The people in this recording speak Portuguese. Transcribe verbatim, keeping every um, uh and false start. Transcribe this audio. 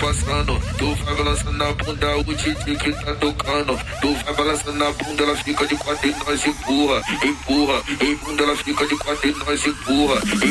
passando. Tu vai balançando a bunda, o Titi que tá tocando. Tu vai balançando a bunda, ela fica de quatro e nós empurra, empurra, empurra, ela fica de quatro e nós empurra.